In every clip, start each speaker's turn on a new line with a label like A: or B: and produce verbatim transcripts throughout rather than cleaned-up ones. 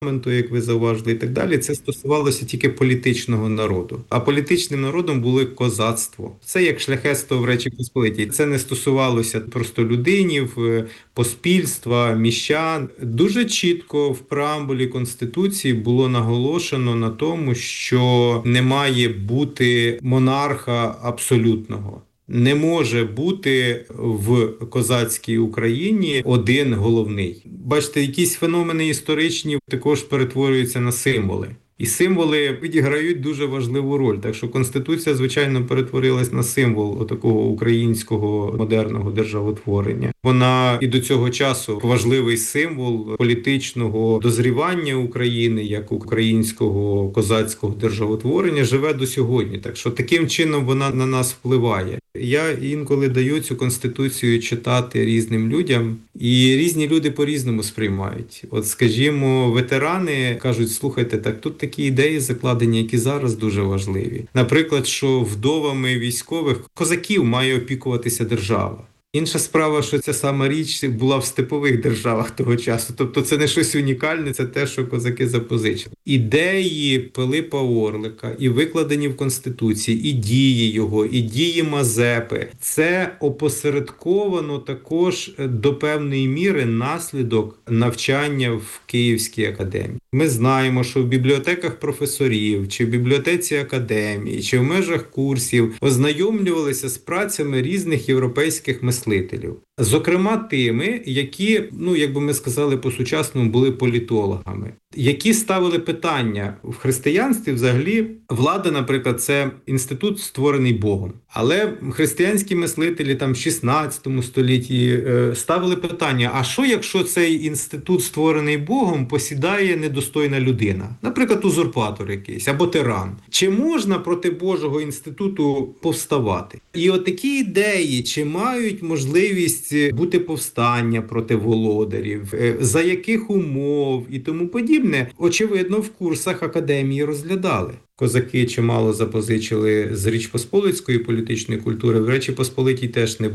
A: як ви зауважили, і так далі, це стосувалося тільки політичного народу. А політичним народом були козацтво. Це як шляхетство в Речі Посполитій. Це не стосувалося просто людинів, поспільства, міщан. Дуже чітко в преамбулі Конституції було наголошено на тому, що не має бути монарха абсолютного. Не може бути в козацькій Україні один головний. Бачите, якісь феномени історичні також перетворюються на символи. І символи відіграють дуже важливу роль. Так що Конституція, звичайно, перетворилась на символ такого українського модерного державотворення. Вона і до цього часу важливий символ політичного дозрівання України як українського козацького державотворення живе до сьогодні. Так що таким чином вона на нас впливає. Я інколи даю цю Конституцію читати різним людям, і різні люди по-різному сприймають. От, скажімо, ветерани кажуть, слухайте, так тут такі ідеї закладені, які зараз дуже важливі. Наприклад, що вдовами військових козаків має опікуватися держава. Інша справа, що ця сама річ була в степових державах того часу. Тобто це не щось унікальне, це те, що козаки запозичили. Ідеї Пилипа Орлика і викладені в Конституції, і дії його, і дії Мазепи – це опосередковано також до певної міри наслідок навчання в Київській академії. Ми знаємо, що в бібліотеках професорів, чи в бібліотеці академії, чи в межах курсів ознайомлювалися з працями різних європейських мислителів. Зокрема, тими, які, ну, як би ми сказали по-сучасному, були політологами, які ставили питання в християнстві взагалі. Влада, наприклад, це інститут, створений Богом. Але християнські мислителі там в шістнадцятому столітті ставили питання, а що якщо цей інститут, створений Богом, посідає недостойна людина? Наприклад, узурпатор якийсь або тиран. Чи можна проти Божого інституту повставати? І от такі ідеї, чи мають можливість бути повстання проти володарів, за яких умов і тому подібне, очевидно, в курсах академії розглядали. Козаки чимало запозичили з Річ Посполицької політичної культури. В Речі Посполитій теж не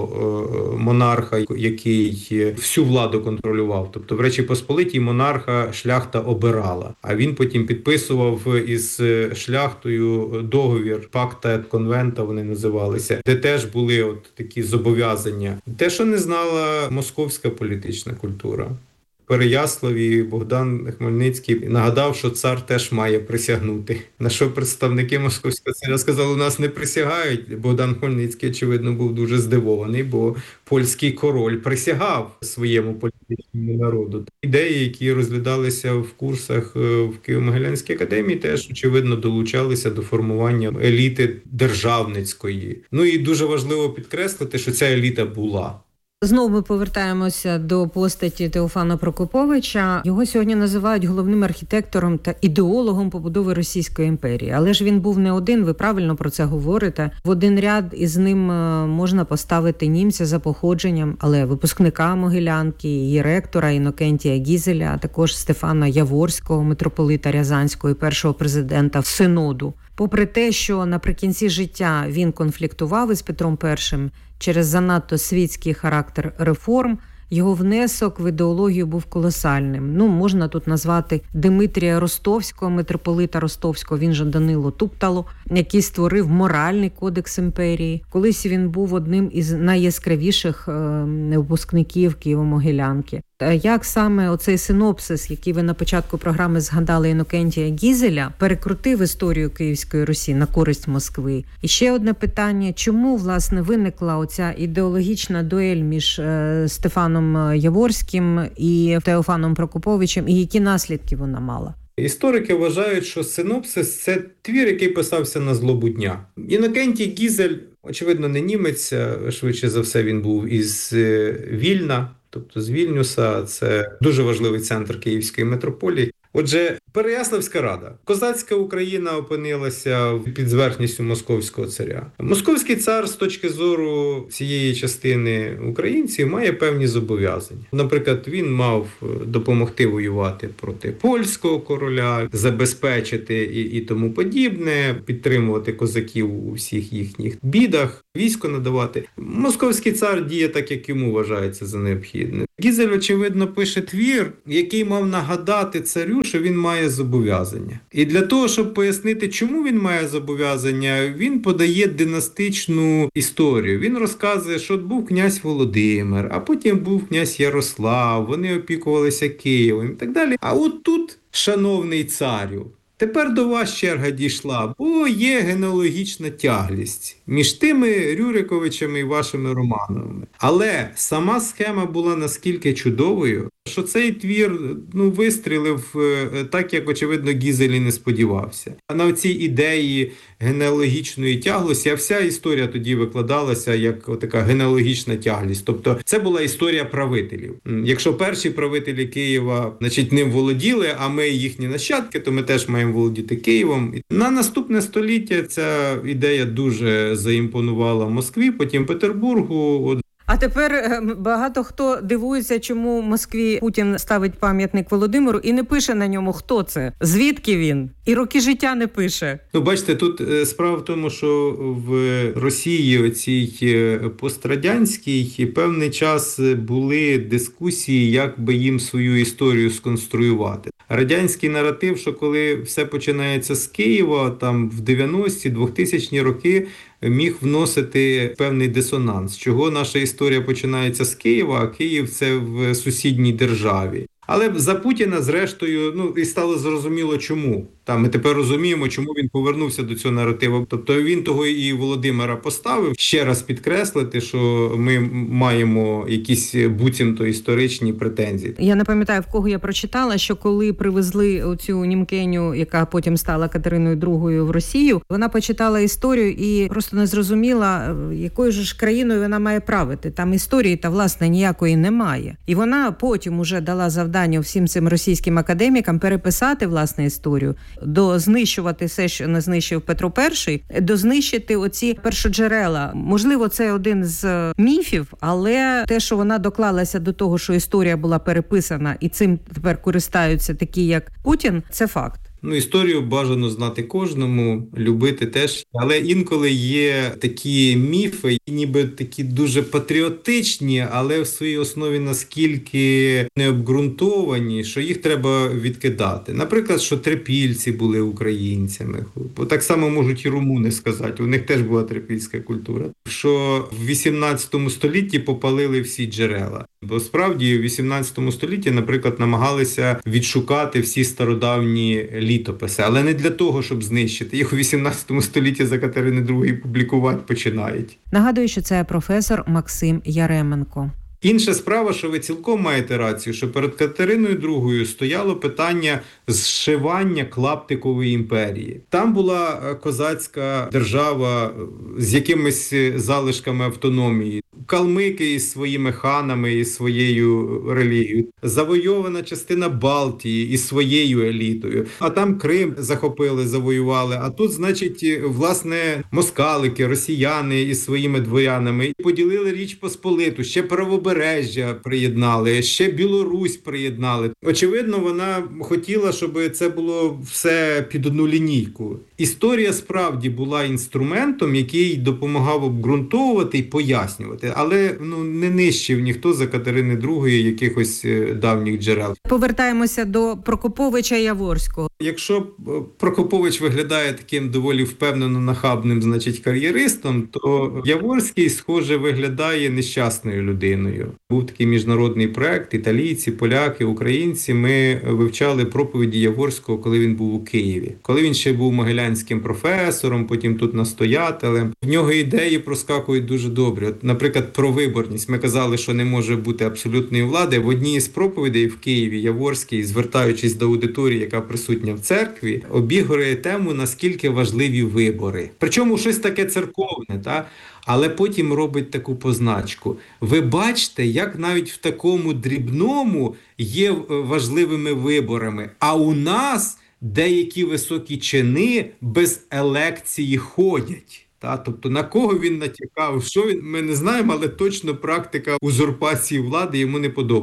A: було монарха, який всю владу контролював. Тобто в Речі Посполитій монарха шляхта обирала, а він потім підписував із шляхтою договір, пакта ет конвента вони називалися, де теж були от такі зобов'язання. Те, що не знала московська політична культура. В Переяславі Богдан Хмельницький нагадав, що цар теж має присягнути. На що представники московського царя сказали, у нас не присягають. Богдан Хмельницький, очевидно, був дуже здивований, бо польський король присягав своєму політичному народу. Ідеї, які розглядалися в курсах в Києво-Могилянській академії, теж, очевидно, долучалися до формування еліти державницької. Ну і дуже важливо підкреслити, що ця еліта була.
B: Знову ми повертаємося до постаті Теофана Прокоповича. Його сьогодні називають головним архітектором та ідеологом побудови Російської імперії. Але ж він був не один, ви правильно про це говорите. В один ряд із ним можна поставити німця за походженням, але випускника Могилянки, її ректора Інокентія Гізеля, а також Стефана Яворського, митрополита Рязанського і першого президента Синоду. Попри те, що наприкінці життя він конфліктував із Петром І через занадто світський характер реформ, його внесок в ідеологію був колосальним. Ну, можна тут назвати Димитрія Ростовського, митрополита Ростовського, він же Данило Туптало, який створив моральний кодекс імперії. Колись він був одним із найяскравіших е, випускників Києво-Могилянки. Як саме оцей синопсис, який ви на початку програми згадали Інокентія Гізеля, перекрутив історію Київської Русі на користь Москви? І ще одне питання, чому, власне, виникла оця ідеологічна дуель між е, Стефаном Яворським і Теофаном Прокоповичем, і які наслідки вона мала?
A: Історики вважають, що синопсис – це твір, який писався на злобу дня. Інокентій Гізель, очевидно, не німець, швидше за все він був із Вільна, тобто з Вільнюса, це дуже важливий центр Київської митрополії. Отже, Переяславська рада. Козацька Україна опинилася під зверхністю московського царя. Московський цар з точки зору цієї частини українців має певні зобов'язання. Наприклад, він мав допомогти воювати проти польського короля, забезпечити і, і тому подібне, підтримувати козаків у всіх їхніх бідах. військо надавати. Московський цар діє так, як йому вважається за необхідне. Гізель, очевидно, пише твір, який мав нагадати царю, що він має зобов'язання. І для того, щоб пояснити, чому він має зобов'язання, він подає династичну історію. Він розказує, що був князь Володимир, а потім був князь Ярослав, вони опікувалися Києвом і так далі. А от тут, шановний царю, тепер до вас черга дійшла, бо є генеалогічна тяглість між тими Рюриковичами і вашими Романовими. Але сама схема була наскільки чудовою, що цей твір ну, вистрілив так, як, очевидно, Гізель і не сподівався. А на цій ідеї генеалогічної тяглості, а вся історія тоді викладалася як така генеалогічна тяглість. Тобто це була історія правителів. Якщо перші правителі Києва, значить, ним володіли, а ми їхні нащадки, то ми теж маємо володіти Києвом. На наступне століття ця ідея дуже заімпонувала Москві, потім Петербургу. От.
B: А тепер багато хто дивується, чому в Москві Путін ставить пам'ятник Володимиру і не пише на ньому, хто це, звідки він, і роки життя не пише.
A: Ну, бачите, тут справа в тому, що в Росії оцій пострадянській певний час були дискусії, як би їм свою історію сконструювати. Радянський наратив, що коли все починається з Києва, там в дев'яності, двохтисячні роки, міг вносити певний дисонанс, чого наша історія починається з Києва, а Київ – це в сусідній державі. Але за Путіна, зрештою, ну і стало зрозуміло, чому. Та ми тепер розуміємо, чому він повернувся до цього наративу. Тобто він того і Володимира поставив. Ще раз підкреслити, що ми маємо якісь буцімто історичні претензії.
B: Я не пам'ятаю, в кого я прочитала, що коли привезли оцю німкеню, яка потім стала Катериною другою в Росію, вона почитала історію і просто не зрозуміла, якою ж країною вона має правити. Там історії та, власне, ніякої немає. І вона потім уже дала завдання всім цим російським академікам переписати, власне, історію, до знищувати все, що не знищив Петро І, до знищити оці першоджерела. Можливо, це один з міфів, але те, що вона доклалася до того, що історія була переписана і цим тепер користаються такі, як Путін, це факт.
A: Ну, історію бажано знати кожному, любити теж. Але інколи є такі міфи, ніби такі дуже патріотичні, але в своїй основі наскільки необґрунтовані, що їх треба відкидати. Наприклад, що трипільці були українцями. Бо так само можуть і румуни сказати, у них теж була трипільська культура. Що в вісімнадцятому столітті попалили всі джерела. Бо справді в вісімнадцятому столітті, наприклад, намагалися відшукати всі стародавні літописи, але не для того, щоб знищити. Їх у вісімнадцятому столітті за Катерини другої публікувати починають.
B: Нагадую, що це професор Максим Яременко.
A: Інша справа, що ви цілком маєте рацію, що перед Катериною другою стояло питання зшивання клаптикової імперії. Там була козацька держава з якимись залишками автономії. Калмики із своїми ханами, із своєю релігією. Завойована частина Балтії із своєю елітою. А там Крим захопили, завоювали. А тут, значить, власне, москалики, росіяни із своїми дворянами. І поділили Річ Посполиту, ще Правобережжя приєднали, ще Білорусь приєднали. Очевидно, вона хотіла, щоб це було все під одну лінійку. Історія справді була інструментом, який допомагав обґрунтовувати і пояснювати. Але ну не нищив ніхто за Катерини другої якихось давніх джерел.
B: Повертаємося до Прокоповича Яворського.
A: Якщо Прокопович виглядає таким доволі впевнено нахабним, значить, кар'єристом, то Яворський, схоже, виглядає нещасною людиною. Був такий міжнародний проект, італійці, поляки, українці. Ми вивчали проповіді Яворського, коли він був у Києві. Коли він ще був могилянським професором, потім тут настоятелем. В нього ідеї проскакують дуже добре. От, наприклад, про виборність. Ми казали, що не може бути абсолютної влади. В одній із проповідей в Києві Яворський, звертаючись до аудиторії, яка присутня в церкві, обігрує тему, наскільки важливі вибори. Причому щось таке церковне, та? Але потім робить таку позначку. Ви бачите, як навіть в такому дрібному є важливими виборами. А у нас деякі високі чини без елекції ходять. Та, тобто на кого він натякав, що він, ми не знаємо, але точно практика узурпації влади йому не подобалась.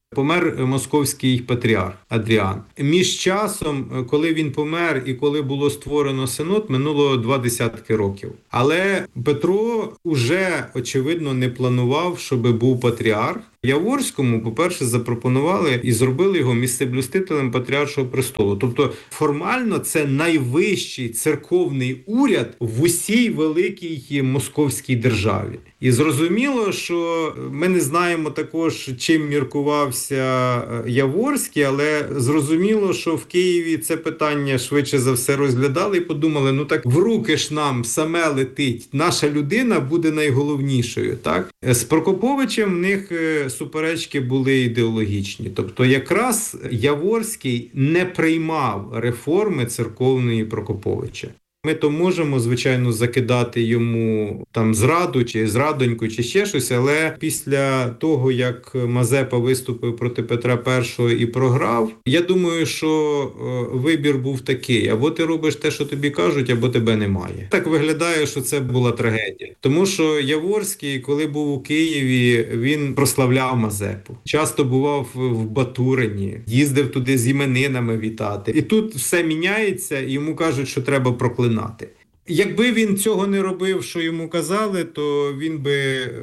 A: Помер московський патріарх Адріан. Між часом, коли він помер і коли було створено синод, минуло два десятки років. Але Петро уже, очевидно, не планував, щоб був патріарх. Яворському, по-перше, запропонували і зробили його місцеблюстителем патріаршого престолу. Тобто формально це найвищий церковний уряд в усій великій московській державі. І зрозуміло, що ми не знаємо також, чим міркувався Яворський, але зрозуміло, що в Києві це питання швидше за все розглядали і подумали, ну так в руки ж нам саме летить, наша людина буде найголовнішою. Так? З Прокоповичем в них суперечки були ідеологічні. Тобто якраз Яворський не приймав реформи церковної Прокоповича. Ми то можемо, звичайно, закидати йому там зраду, чи зрадоньку, чи ще щось, але після того, як Мазепа виступив проти Петра І і програв, я думаю, що вибір був такий: або ти робиш те, що тобі кажуть, або тебе немає. Так виглядає, що це була трагедія. Тому що Яворський, коли був у Києві, він прославляв Мазепу. Часто бував в Батурині, їздив туди з іменинами вітати. І тут все міняється, і йому кажуть, що треба проклинати. Якби він цього не робив, що йому казали, то він би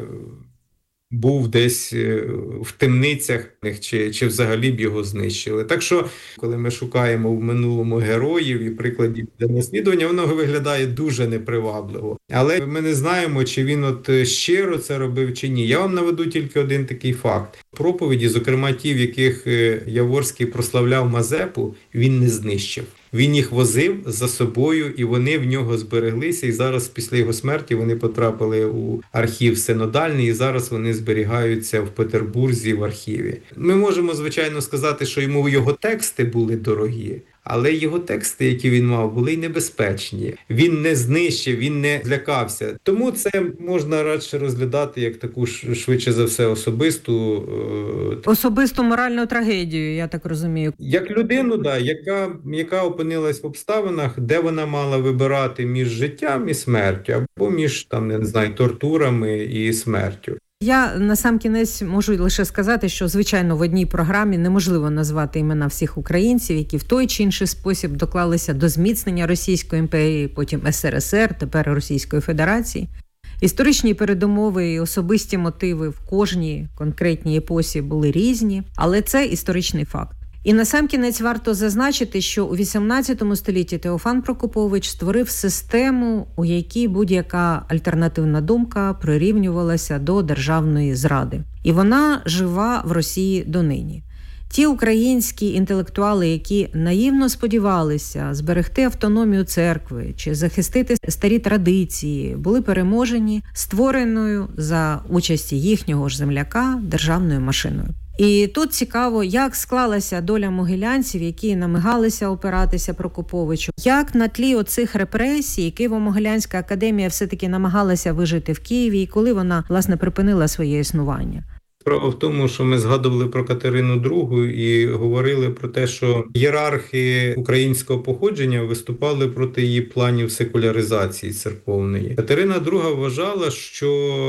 A: був десь в темницях, чи, чи взагалі б його знищили. Так що, коли ми шукаємо в минулому героїв і прикладів для наслідування, воно виглядає дуже непривабливо. Але ми не знаємо, чи він от щиро це робив, чи ні. Я вам наведу тільки один такий факт. Проповіді, зокрема ті, в яких Яворський прославляв Мазепу, він не знищив. Він їх возив за собою, і вони в нього збереглися, і зараз після його смерті вони потрапили у архів синодальний, і зараз вони зберігаються в Петербурзі в архіві. Ми можемо, звичайно, сказати, що йому його тексти були дорогі, але його тексти, які він мав, були й небезпечні. Він не знищив, він не злякався. Тому це можна радше розглядати як таку, швидше за все, особисту...
B: Особисту моральну трагедію, я так розумію.
A: Як людину, да, яка, яка опинилась в обставинах, де вона мала вибирати між життям і смертю, або між, там, не знаю, тортурами і смертю.
B: Я насамкінець можу лише сказати, що, звичайно, в одній програмі неможливо назвати імена всіх українців, які в той чи інший спосіб доклалися до зміцнення Російської імперії, потім ес ер ес ер, тепер Російської Федерації. Історичні передумови і особисті мотиви в кожній конкретній епосі були різні, але це історичний факт. І насамкінець варто зазначити, що у вісімнадцятому столітті Теофан Прокопович створив систему, у якій будь-яка альтернативна думка прирівнювалася до державної зради. І вона жива в Росії донині. Ті українські інтелектуали, які наївно сподівалися зберегти автономію церкви чи захистити старі традиції, були переможені створеною за участі їхнього ж земляка державною машиною. І тут цікаво, як склалася доля могилянців, які намагалися опиратися Прокоповичу. Як на тлі оцих репресій Києво-Могилянська академія все-таки намагалася вижити в Києві, і коли вона, власне, припинила своє існування?
A: Справа в тому, що ми згадували про Катерину Другу і говорили про те, що ієрархи українського походження виступали проти її планів секуляризації церковної. Катерина Друга вважала, що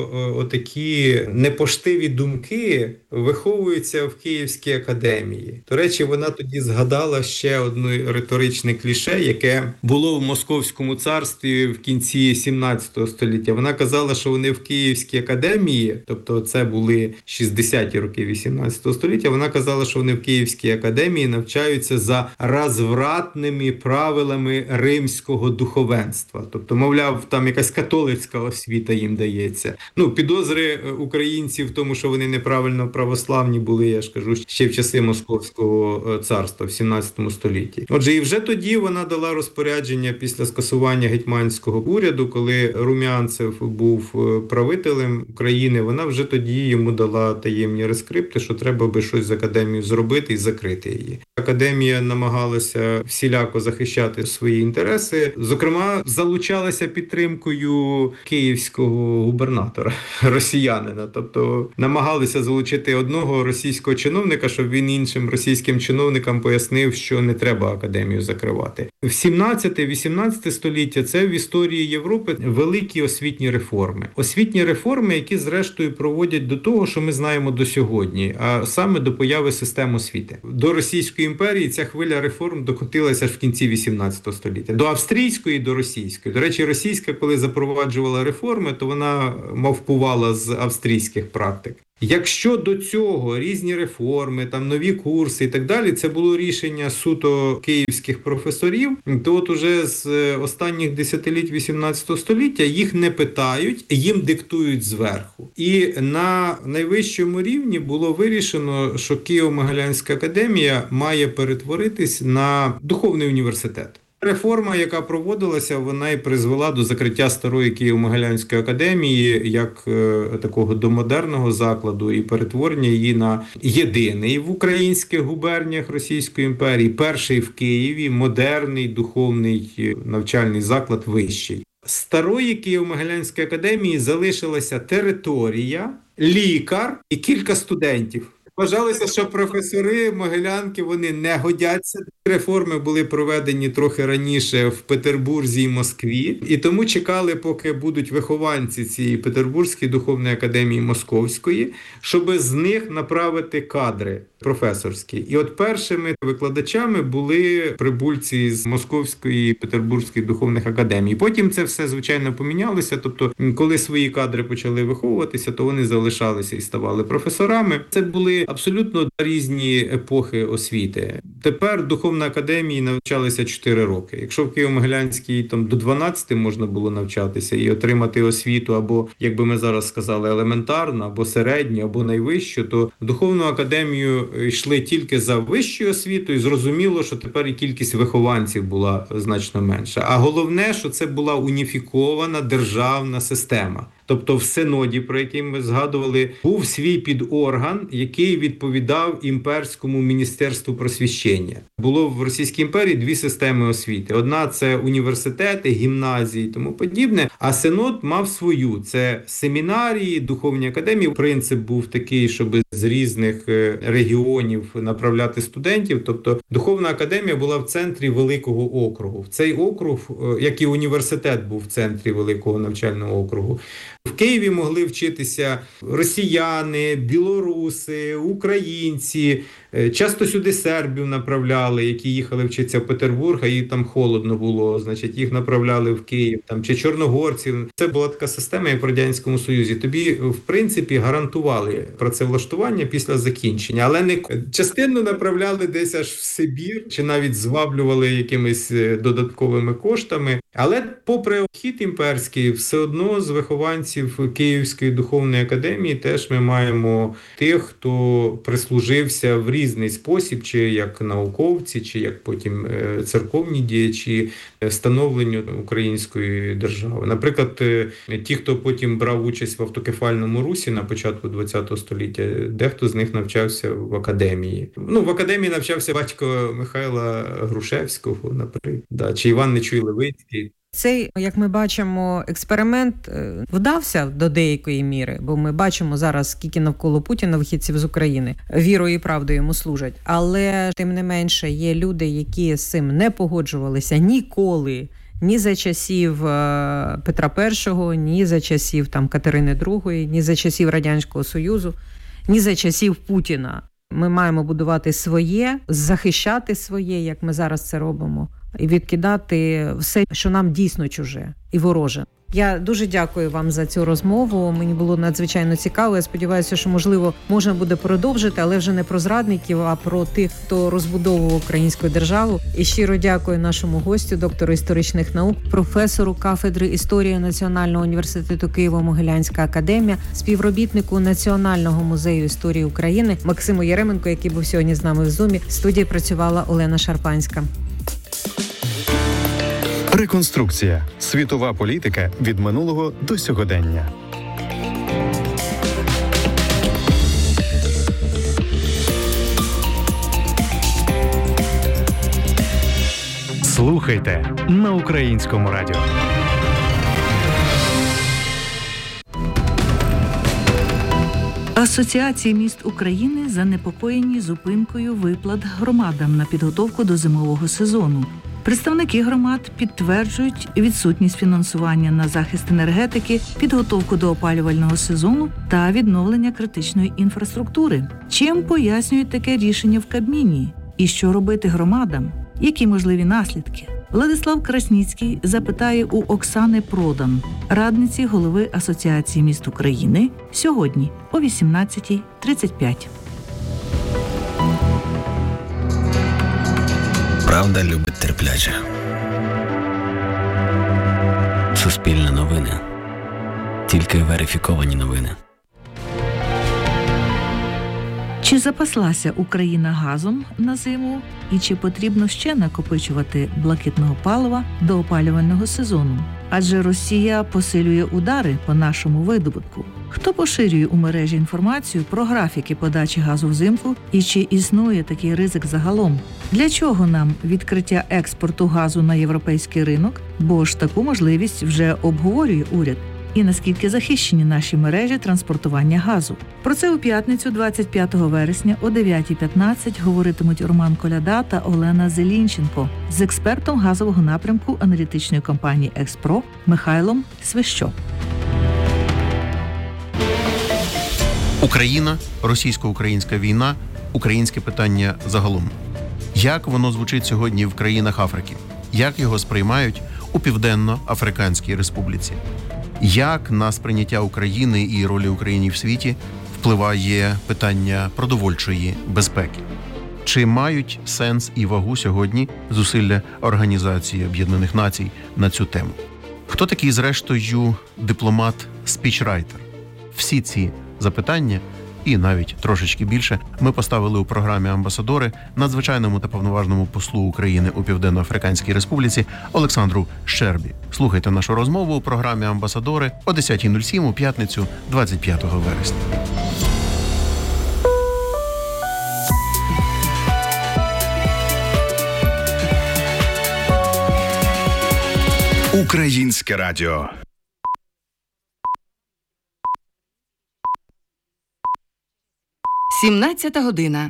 A: отакі непоштиві думки виховуються в Київській академії. До речі, вона тоді згадала ще одне риторичне кліше, яке було в Московському царстві в кінці сімнадцятого століття. Вона казала, що вони в Київській академії, тобто це були шістдесяті роки вісімнадцятого століття, вона казала, що вони в Київській академії навчаються за розвратними правилами римського духовенства. Тобто, мовляв, там якась католицька освіта їм дається. Ну, підозри українців в тому, що вони неправильно православні були, я ж кажу, ще в часи Московського царства в сімнадцятому столітті. Отже, і вже тоді вона дала розпорядження після скасування гетьманського уряду, коли Румянцев був правителем України, вона вже тоді йому дала таємні рескрипти, що треба би щось з академією зробити і закрити її. Академія намагалася всіляко захищати свої інтереси, зокрема, залучалася підтримкою київського губернатора, росіянина, тобто намагалися залучити одного російського чиновника, щоб він іншим російським чиновникам пояснив, що не треба академію закривати. В сімнадцяте-вісімнадцяте століття це в історії Європи великі освітні реформи. Освітні реформи, які зрештою проводять до того, що ми знаємо до сьогодні, а саме до появи систем освіти. До Російської імперії ця хвиля реформ докотилася аж в кінці вісімнадцятого століття. До австрійської, до російської. До речі, російська, коли запроваджувала реформи, то вона мавпувала з австрійських практик. Якщо до цього різні реформи, там нові курси і так далі, це було рішення суто київських професорів, то от уже з останніх десятиліть вісімнадцятого століття їх не питають, їм диктують зверху. І на найвищому рівні було вирішено, що Києво-Могилянська академія має перетворитись на духовний університет. Реформа, яка проводилася, вона і призвела до закриття старої Києво-Могилянської академії як е, такого домодерного закладу і перетворення її на єдиний в українських губерніях Російської імперії, перший в Києві модерний духовний навчальний заклад вищий. З старої Києво-Могилянської академії залишилася територія, лікар і кілька студентів. Вважалося, що професори Могилянки, вони не годяться. Реформи були проведені трохи раніше в Петербурзі і Москві. І тому чекали, поки будуть вихованці цієї Петербурзької духовної академії Московської, щоб з них направити кадри професорські. І от першими викладачами були прибульці з Московської і Петербурзької духовних академій. Потім це все, звичайно, помінялося. Тобто, коли свої кадри почали виховуватися, то вони залишалися і ставали професорами. Це були абсолютно різні епохи освіти. Тепер духовна академії навчалися чотири роки. Якщо в Києво-Могилянській там до дванадцяти можна було навчатися і отримати освіту або, як би ми зараз сказали, елементарну, або середню, або найвищу, то в духовну академію йшли тільки за вищою освітою. Зрозуміло, що тепер і кількість вихованців була значно менша. А головне, що це була уніфікована державна система. Тобто в Синоді, про який ми згадували, був свій підорган, який відповідав імперському міністерству просвіщення. Було в Російській імперії дві системи освіти. Одна – це університети, гімназії і тому подібне, а Синод мав свою. Це семінарії, духовні академії. Принцип був такий, щоб з різних регіонів направляти студентів. Тобто духовна академія була в центрі великого округу. В цей округ, як і університет був в центрі великого навчального округу, в Києві могли вчитися росіяни, білоруси, українці. Часто сюди сербів направляли, які їхали вчитися в Петербург, а їй там холодно було, значить їх направляли в Київ, там, чи чорногорців. Це була така система, як в Радянському Союзі. Тобі, в принципі, гарантували працевлаштування після закінчення, але не частину направляли десь аж в Сибір, чи навіть зваблювали якимись додатковими коштами. Але попри хід імперський, все одно з вихованців Київської духовної академії теж ми маємо тих, хто прислужився в різний спосіб, чи як науковці, чи як потім церковні діячі становленню української держави. Наприклад, ті, хто потім брав участь в автокефальному русі на початку ХХ століття, дехто з них навчався в академії. Ну, в академії навчався батько Михайла Грушевського, наприклад, да, чи Іван Нечуй Левицький.
B: Цей, як ми бачимо, експеримент вдався до деякої міри, бо ми бачимо зараз, скільки навколо Путіна вихідців з України вірою і правдою йому служать. Але, тим не менше, є люди, які з цим не погоджувалися ніколи, ні за часів Петра Першого, ні за часів там Катерини Другої, ні за часів Радянського Союзу, ні за часів Путіна. Ми маємо будувати своє, захищати своє, як ми зараз це робимо, і відкидати все, що нам дійсно чуже і вороже. Я дуже дякую вам за цю розмову. Мені було надзвичайно цікаво. Я сподіваюся, що, можливо, можна буде продовжити, але вже не про зрадників, а про тих, хто розбудовував українську державу. І щиро дякую нашому гостю, доктору історичних наук, професору кафедри історії Національного університету Києво-Могилянська академія, співробітнику Національного музею історії України Максиму Яременко, який був сьогодні з нами в Зумі. В студії працювала Олена Шарпанська.
C: Реконструкція. Світова політика від минулого до сьогодення. Слухайте на Українському радіо.
D: Асоціації міст України занепокоєні зупинкою виплат громадам на підготовку до зимового сезону. Представники громад підтверджують відсутність фінансування на захист енергетики, підготовку до опалювального сезону та відновлення критичної інфраструктури. Чим пояснюють таке рішення в Кабміні? І що робити громадам? Які можливі наслідки? Владислав Красніцький запитає у Оксани Продан, радниці голови Асоціації міст України, сьогодні о вісімнадцята тридцять п'ять.
E: Правда любить терпляче. Суспільне новини. Тільки верифіковані новини.
D: Чи запаслася Україна газом на зиму? І чи потрібно ще накопичувати блакитного палива до опалювального сезону? Адже Росія посилює удари по нашому видобутку. Хто поширює у мережі інформацію про графіки подачі газу взимку і чи існує такий ризик загалом? Для чого нам відкриття експорту газу на європейський ринок? Бо ж таку можливість вже обговорює уряд. І наскільки захищені наші мережі транспортування газу. Про це у п'ятницю, двадцять п'ятого вересня о дев'ята п'ятнадцять говоритимуть Роман Коляда та Олена Зелінченко з експертом газового напрямку аналітичної компанії «Експро» Михайлом Свищо.
F: Україна, російсько-українська війна, українське питання загалом. Як воно звучить сьогодні в країнах Африки? Як його сприймають у Південно-Африканській Республіці? Як на сприйняття України і ролі України в світі впливає питання продовольчої безпеки? Чи мають сенс і вагу сьогодні зусилля Організації Об'єднаних Націй на цю тему? Хто такий, зрештою, дипломат-спічрайтер? Всі ці запитання, і навіть трошечки більше, ми поставили у програмі «Амбасадори» надзвичайному та повноважному послу України у Південно-Африканській Республіці Олександру Щербі. Слухайте нашу розмову у програмі «Амбасадори» о десята нуль сім у п'ятницю двадцять п'ятого вересня.
G: Українське радіо.
H: сімнадцята година.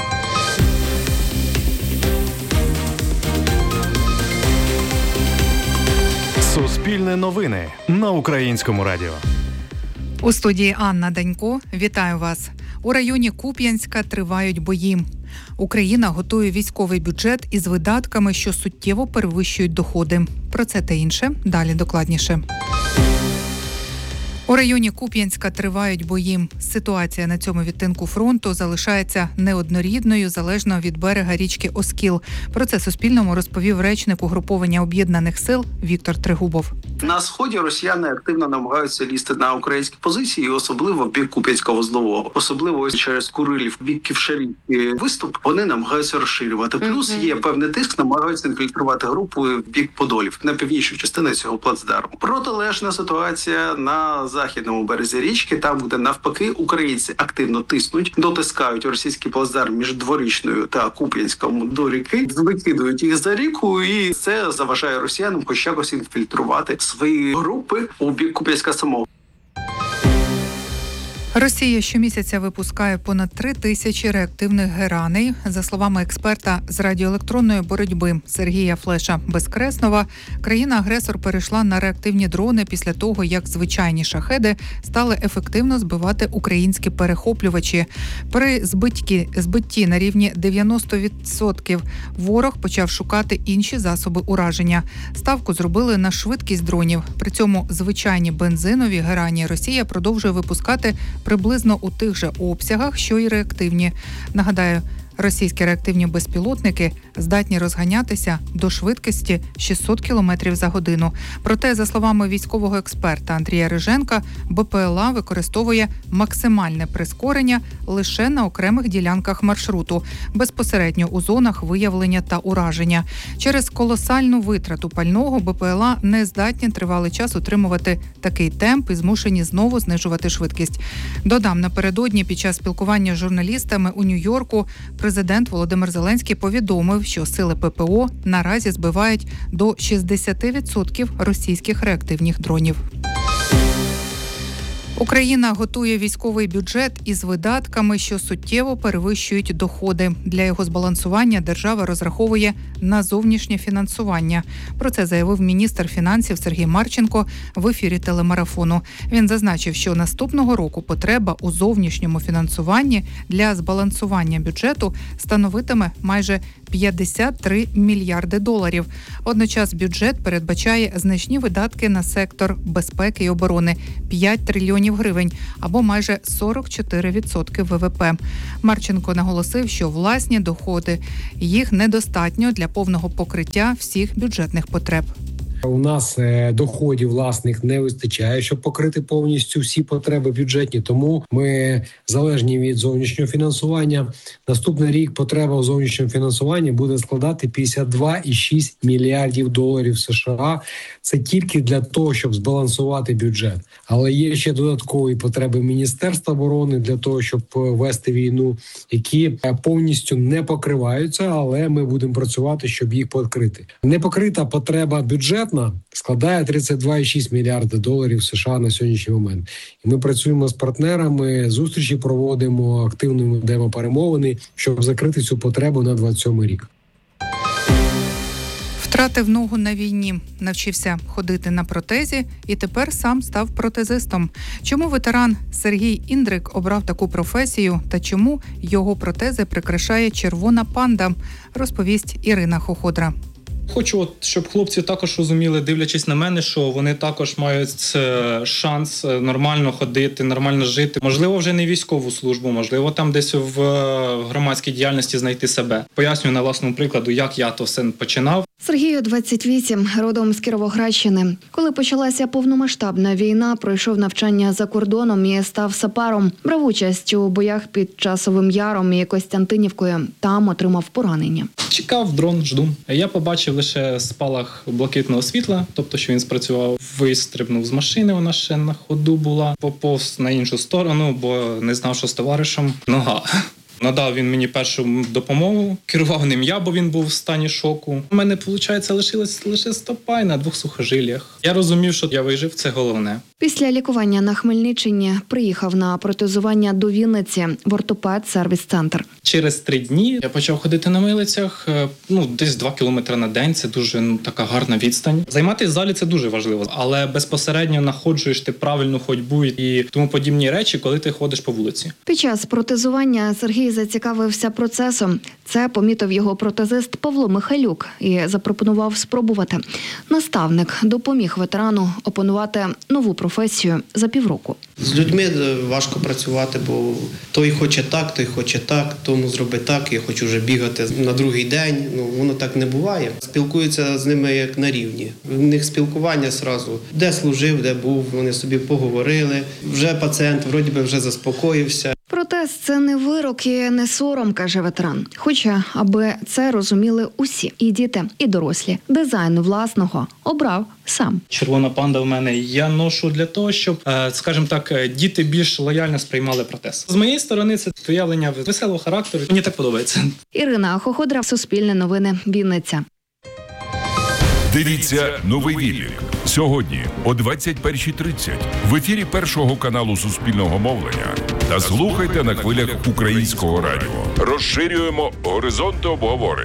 C: Суспільне новини на Українському радіо.
I: У студії Анна Данько. Вітаю вас. У районі Куп'янська тривають бої. Україна готує військовий бюджет із видатками, що суттєво перевищують доходи. Про це та інше далі докладніше. У районі Куп'янська тривають бої. Ситуація на цьому відтинку фронту залишається неоднорідною, залежно від берега річки Оскіл. Про це Суспільному розповів речник угруповання Об'єднаних сил Віктор Трегубов.
J: На сході росіяни активно намагаються лізти на українські позиції, особливо в бік Куп'янська-Вузлового. Особливо ось через Курилів, в бік Ківшарівки виступ, вони намагаються розширювати. Плюс mm-hmm. є певний тиск, намагаються інфільтрувати групу в бік Подолів, на північну частину цього плацдарму. Протилежна ситуація на західному березі річки, там, де навпаки українці активно тиснуть, дотискають російський плацдарм між Дворічною та Куп'янськом до ріки, викидують їх за ріку, і це заважає росіянам хоч якось інфільтрувати свої групи у бік Куп'янська самого.
I: Росія щомісяця випускає понад три тисячі реактивних гераней. За словами експерта з радіоелектронної боротьби Сергія Флеша Безкреснова, країна-агресор перейшла на реактивні дрони після того, як звичайні шахеди стали ефективно збивати українські перехоплювачі. При збитті, збитті на рівні дев'яносто відсотків ворог почав шукати інші засоби ураження. Ставку зробили на швидкість дронів. При цьому звичайні бензинові герані Росія продовжує випускати приблизно у тих же обсягах, що й реактивні. Нагадаю, російські реактивні безпілотники здатні розганятися до швидкості шістсот кілометрів за годину. Проте, за словами військового експерта Андрія Риженка, БПЛА використовує максимальне прискорення лише на окремих ділянках маршруту, безпосередньо у зонах виявлення та ураження. Через колосальну витрату пального БПЛА не здатні тривалий час утримувати такий темп і змушені знову знижувати швидкість. Додам, напередодні під час спілкування з журналістами у Нью-Йорку президент Володимир Зеленський повідомив, що сили ППО наразі збивають до шістдесят відсотків російських реактивних дронів. Україна готує військовий бюджет із видатками, що суттєво перевищують доходи. Для його збалансування держава розраховує на зовнішнє фінансування. Про це заявив міністр фінансів Сергій Марченко в ефірі телемарафону. Він зазначив, що наступного року потреба у зовнішньому фінансуванні для збалансування бюджету становитиме майже п'ятдесят три мільярди доларів. Водночас бюджет передбачає значні видатки на сектор безпеки і оборони – п'ять трильйонів гривень або майже сорок чотири відсотки ВВП. Марченко наголосив, що власні доходи їх недостатньо для повного покриття всіх бюджетних потреб.
G: У нас доходів власних не вистачає, щоб покрити повністю всі потреби бюджетні, тому ми залежні від зовнішнього фінансування. Наступний рік потреба у зовнішньому фінансуванні буде складати п'ятдесят два цілих шість мільярдів доларів США. Це тільки для того, щоб збалансувати бюджет. Але є ще додаткові потреби Міністерства оборони для того, щоб вести війну, які повністю не покриваються, але ми будемо працювати, щоб їх покрити. Непокрита потреба бюджету складає тридцять два цілих шість мільярда доларів США на сьогоднішній момент. І ми працюємо з партнерами, зустрічі проводимо, активно ведемо перемовини, щоб закрити цю потребу на двадцять сьомий рік.
I: Втратив ногу на війні, навчився ходити на протезі і тепер сам став протезистом. Чому ветеран Сергій Індрик обрав таку професію та чому його протези прикрашає червона панда, розповість Ірина Хоходра.
H: Хочу, от, щоб хлопці також розуміли, дивлячись на мене, що вони також мають шанс нормально ходити, нормально жити. Можливо, вже не військову службу, можливо, там десь в громадській діяльності знайти себе. Пояснюю на власному прикладу, як я то все починав.
K: Сергію двадцять вісім, родом з Кіровоградщини. Коли почалася повномасштабна війна, пройшов навчання за кордоном і став сапаром. Брав участь у боях під Часовим Яром і Костянтинівкою. Там отримав поранення.
H: Чекав дрон, жду. Я побачив лише спалах блакитного світла, тобто, що він спрацював. Вистрибнув з машини, вона ще на ходу була. Поповз на іншу сторону, бо не знав, що з товаришем. Нога. Надав він мені першу допомогу, керував ним я, бо він був в стані шоку. У мене, виходить, лишилась лише стопа на двох сухожиллях. Я розумів, що я вижив, це головне.
K: Після лікування на Хмельниччині приїхав на протезування до Вінниці в ортопед-сервіс-центр.
H: Через три дні я почав ходити на милицях, ну, десь два кілометри на день. Це дуже ну, така гарна відстань. Займатися в залі – це дуже важливо, але безпосередньо находжуєш ти правильну ходьбу і тому подібні речі, коли ти ходиш по вулиці.
K: Під час протезування Сергій зацікавився процесом. Це помітив його протезист Павло Михайлюк і запропонував спробувати. Наставник допоміг ветерану опанувати нову професію за півроку.
L: З людьми важко працювати, бо той хоче так, той хоче так, тому зроби так, я хочу вже бігати на другий день. Ну, воно так не буває. Спілкуються з ними як на рівні. В них спілкування зразу, де служив, де був, вони собі поговорили. Вже пацієнт вроді би вже заспокоївся.
K: Протез – це не вирок і не сором, каже ветеран. Хоче, аби це розуміли усі – і діти, і дорослі. Дизайн власного обрав сам.
H: Червона панда в мене я ношу для того, щоб, скажімо так, діти більш лояльно сприймали протез. З моєї сторони це проявлення веселого характеру. Мені так подобається.
K: Ірина Хоходра, Суспільне новини, Вінниця.
M: Дивіться «Новий Віллік» сьогодні о двадцять першій тридцять в ефірі Першого каналу Суспільного мовлення та слухайте на хвилях Українського радіо. Розширюємо горизонти обговорень.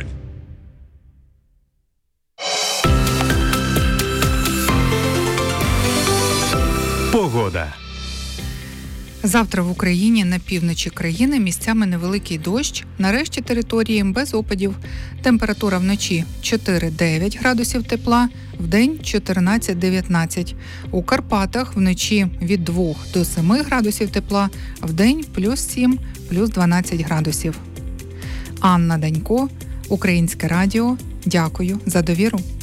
C: Погода.
I: Завтра в Україні на півночі країни місцями невеликий дощ, на решті території без опадів. Температура вночі чотири-дев'ять градусів тепла, вдень чотирнадцять-дев'ятнадцять. У Карпатах вночі від двох до семи градусів тепла, вдень плюс сім, плюс дванадцять градусів. Анна Данько, Українське радіо. Дякую за довіру.